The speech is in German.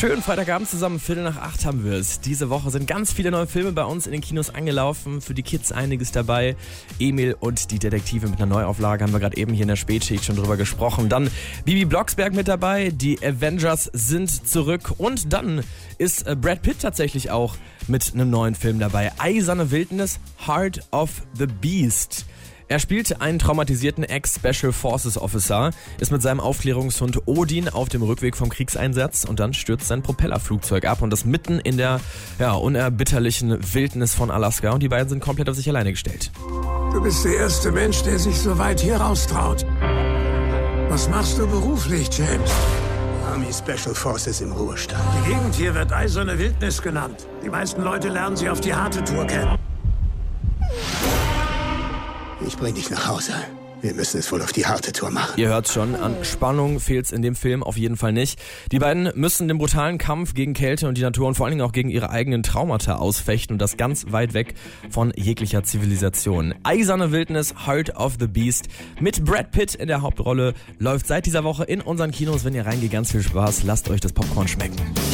Schönen Freitagabend zusammen, 7:45 haben wir es. Diese Woche sind ganz viele neue Filme bei uns in den Kinos angelaufen. Für die Kids einiges dabei. Emil und die Detektive mit einer Neuauflage haben wir gerade eben hier in der Spätschicht schon drüber gesprochen. Dann Bibi Blocksberg mit dabei, die Avengers sind zurück. Und dann ist Brad Pitt tatsächlich auch mit einem neuen Film dabei. Eiserne Wildnis, Heart of the Beast. Er spielt einen traumatisierten Ex-Special Forces Officer, ist mit seinem Aufklärungshund Odin auf dem Rückweg vom Kriegseinsatz und dann stürzt sein Propellerflugzeug ab und das mitten in der unerbitterlichen Wildnis von Alaska und die beiden sind komplett auf sich alleine gestellt. Du bist der erste Mensch, der sich so weit hier raustraut. Was machst du beruflich, James? Army Special Forces im Ruhestand. Die Gegend hier wird Eiserne Wildnis genannt. Die meisten Leute lernen sie auf die harte Tour kennen. Ich bring dich nach Hause. Wir müssen es wohl auf die harte Tour machen. Ihr hört's schon, an Spannung fehlt's in dem Film auf jeden Fall nicht. Die beiden müssen den brutalen Kampf gegen Kälte und die Natur und vor allen Dingen auch gegen ihre eigenen Traumata ausfechten und das ganz weit weg von jeglicher Zivilisation. Eiserne Wildnis, Heart of the Beast mit Brad Pitt in der Hauptrolle läuft seit dieser Woche in unseren Kinos. Wenn ihr reingeht, ganz viel Spaß, lasst euch das Popcorn schmecken.